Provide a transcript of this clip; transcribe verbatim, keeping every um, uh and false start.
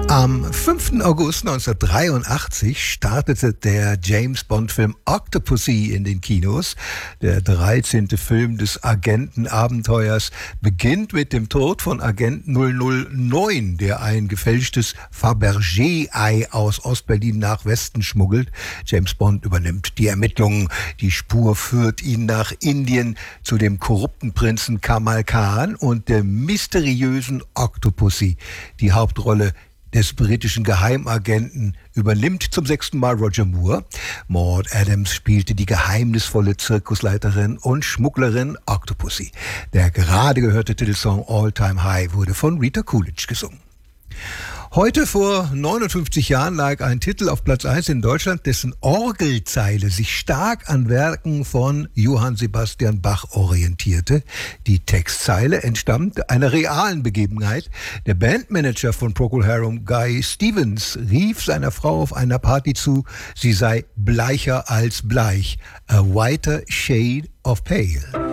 Am fünften August neunzehnhundertdreiundachtzig startete der James-Bond-Film Octopussy in den Kinos. Der dreizehnte Film des Agentenabenteuers beginnt mit dem Tod von Agent null null neun, der ein gefälschtes Fabergé-Ei aus Ostberlin nach Westen schmuggelt. James Bond übernimmt die Ermittlungen. Die Spur führt ihn nach Indien zu dem korrupten Prinzen Kamal Khan und der mysteriösen Octopussy. Die Hauptrolle des britischen Geheimagenten übernimmt zum sechsten Mal Roger Moore. Maud Adams spielte die geheimnisvolle Zirkusleiterin und Schmugglerin Octopussy. Der gerade gehörte Titelsong All Time High wurde von Rita Coolidge gesungen. Heute vor neunundfünfzig Jahren lag ein Titel auf Platz eins in Deutschland, dessen Orgelzeile sich stark an Werken von Johann Sebastian Bach orientierte. Die Textzeile entstammt einer realen Begebenheit. Der Bandmanager von Procol Harum, Guy Stevens, rief seiner Frau auf einer Party zu, sie sei bleicher als bleich, a whiter shade of pale.